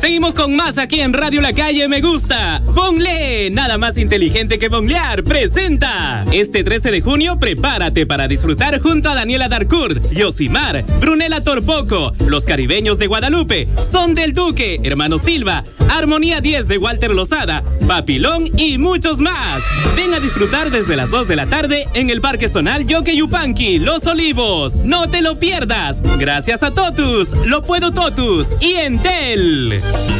Seguimos con más aquí en Radio La Calle Me Gusta. Bongle, nada más inteligente que bonglear, presenta. Este 13 de junio, prepárate para disfrutar junto a Daniela Darcourt, Yosimar, Brunella Torpoco, Los Caribeños de Guadalupe, Son del Duque, Hermano Silva, Armonía 10 de Walter Lozada, Papilón y muchos más. Ven a disfrutar desde las 2 de la tarde en el Parque Zonal Yoque Yupanqui, Los Olivos. No te lo pierdas. Gracias a Totus, Lo Puedo Totus y Entel.